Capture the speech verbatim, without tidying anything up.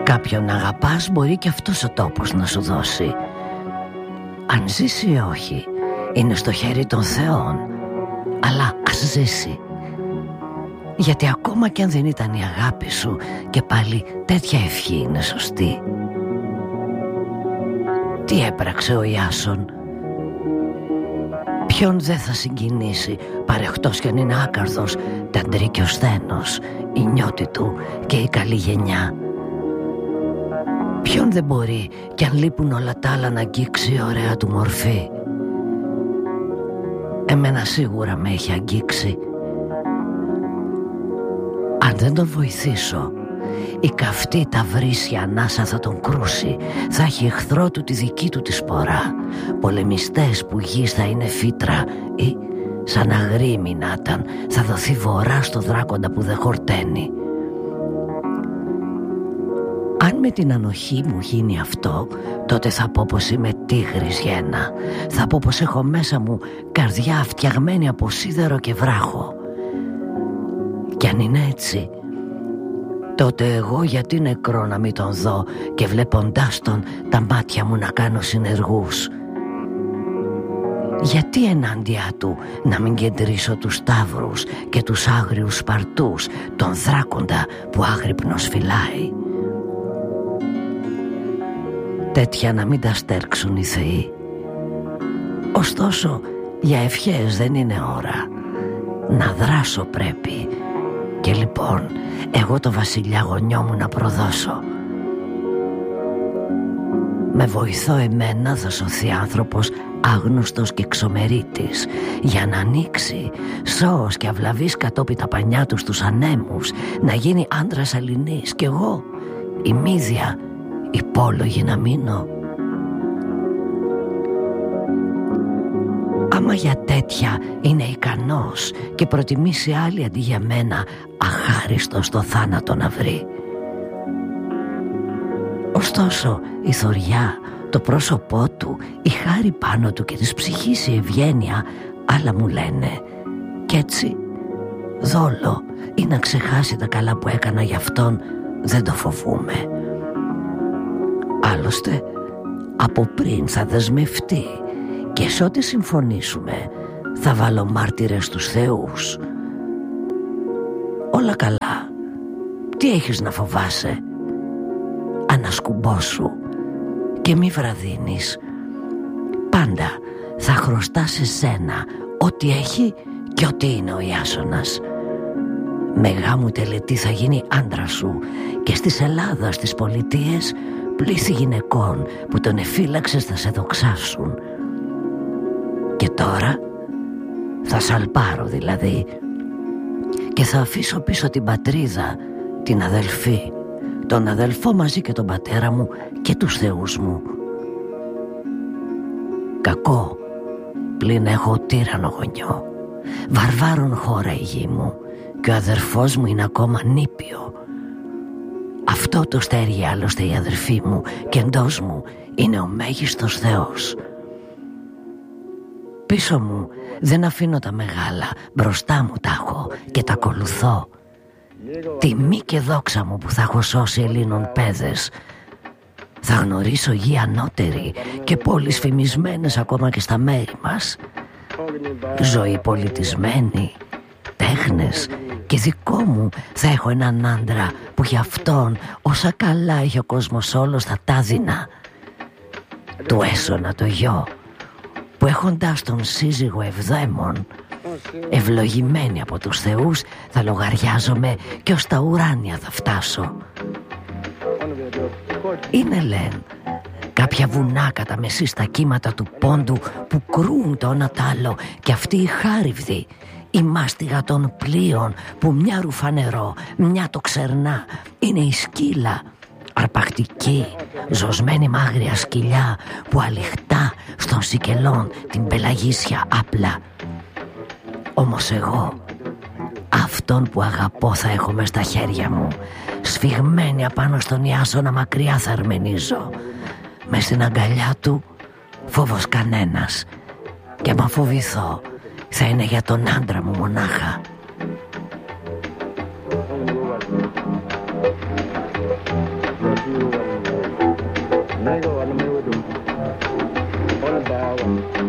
Κάποιον αγαπάς μπορεί και αυτός ο τόπος να σου δώσει. Αν ζήσει ή όχι είναι στο χέρι των θεών, αλλά ας ζήσει. Γιατί ακόμα κι αν δεν ήταν η αγάπη σου, και πάλι τέτοια ευχή είναι σωστή. Τι έπραξε ο Ιάσον? Ποιον δεν θα συγκινήσει, παρεχτός κι αν είναι άκαρδος, ταντρή και ο σθένος, η νιώτη του και η καλή γενιά? Ποιον δεν μπορεί κι αν λείπουν όλα τα άλλα να αγγίξει η ωραία του μορφή? Εμένα σίγουρα με έχει αγγίξει. Αν δεν τον βοηθήσω, η καυτή ταυρίσια ανάσα θα τον κρούσει. Θα έχει εχθρό του τη δική του τη σπορά. Πολεμιστές που γης θα είναι φύτρα, ή σαν αγρίμι να ήταν, θα δοθεί βορρά στο δράκοντα που δεν χορταίνει. Αν με την ανοχή μου γίνει αυτό, τότε θα πω πως είμαι τίγρης γένα. Θα πω πως έχω μέσα μου καρδιά φτιαγμένη από σίδερο και βράχο. Κι αν είναι έτσι, τότε εγώ γιατί νεκρό να μην τον δω και βλέποντάς τον τα μάτια μου να κάνω συνεργούς? Γιατί ενάντια του να μην κεντρήσω τους σταύρους και τους άγριους σπαρτούς, τον δράκοντα που άγρυπνος φυλάει? Τέτοια να μην τα στέρξουν οι θεοί. Ωστόσο για ευχές δεν είναι ώρα. Να δράσω πρέπει. Και λοιπόν εγώ το βασιλιά γονιό μου να προδώσω. Με βοηθώ εμένα θα σωθεί άνθρωπος άγνωστος και ξομερίτης, για να ανοίξει σώος και αυλαβής κατόπι τα πανιά του στους ανέμους, να γίνει άντρας αλληνής, κι εγώ η μύδια υπόλογη να μείνω. Άμα για τέτοια είναι ικανός και προτιμήσει άλλη αντί για μένα, αχάριστο στο θάνατο να βρει. Ωστόσο η θωριά, το πρόσωπό του, η χάρη πάνω του και της ψυχής η ευγένεια, άλλα μου λένε. Κι έτσι δόλο ή να ξεχάσει τα καλά που έκανα για αυτόν δεν το φοβούμαι. Άλλωστε από πριν θα δεσμευτεί και σε ό,τι συμφωνήσουμε θα βάλω μάρτυρες στους θεούς. Όλα καλά. Τι έχεις να φοβάσαι? Ανασκουμπώσου και μη βραδύνεις. Πάντα θα χρωστά σε σένα ό,τι έχει και ό,τι είναι ο Ιάσονας. Με γάμου τελετή θα γίνει άντρα σου και στις Ελλάδας τις πολιτείες πλήθη γυναικών που τον εφύλαξες θα σε δοξάσουν. Και τώρα θα σαλπάρω δηλαδή και θα αφήσω πίσω την πατρίδα, την αδελφή, τον αδελφό μαζί και τον πατέρα μου και τους θεούς μου. Κακό πλην έχω τύρανο γονιό, βαρβάρων χώρα η γη μου και ο αδερφός μου είναι ακόμα νήπιο. Αυτό το στέργει άλλωστε η αδερφή μου και εντός μου είναι ο μέγιστος Θεός. Πίσω μου δεν αφήνω τα μεγάλα, μπροστά μου τα έχω και τα ακολουθώ. Τιμή και δόξα μου που θα έχω σώσει Ελλήνων παιδες. Θα γνωρίσω γη ανώτερη και πόλεις φημισμένες ακόμα και στα μέρη μας. Ζωή πολιτισμένη, τέχνες, και δικό μου θα έχω έναν άντρα που για αυτόν όσα καλά έχει ο κόσμος όλος θα τα δίνα. Του έσωνα το γιο που έχοντας τον σύζυγο Ευδαίμον, ευλογημένη από τους θεούς, θα λογαριάζομαι και ως τα ουράνια θα φτάσω. Είναι λεν κάποια βουνά κατά μεσή στα κύματα του πόντου που κρούν το ένα τ' άλλο, και αυτή η χάριβδη, η μάστιγα των πλοίων που μια ρουφά νερό, μια το ξερνά, είναι η σκύλα, αρπακτική, ζωσμένη μ' άγρια σκυλιά που αλιχτά στον Σικελών την πελαγίσια άπλα. Όμως εγώ αυτόν που αγαπώ θα έχω μες στα χέρια μου, σφιγμένη απάνω στον Ιάσονα μακριά θα αρμενίζω. Μες στην αγκαλιά του φόβος κανένας, και μα φοβηθώ θα είναι για τον άντρα μου μονάχα. Thank you. United